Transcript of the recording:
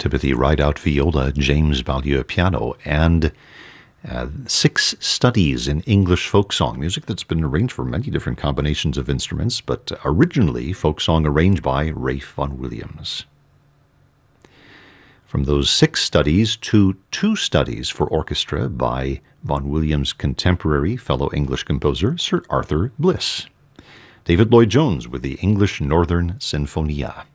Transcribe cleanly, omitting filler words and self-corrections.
Timothy Rideout viola, James Valliere piano, and 6 studies in English folk song, music that's been arranged for many different combinations of instruments, but originally folk song arranged by Ralph Vaughan Williams. From those 6 studies to 2 studies for orchestra by Vaughan Williams' contemporary fellow English composer, Sir Arthur Bliss. David Lloyd-Jones with the English Northern Sinfonia.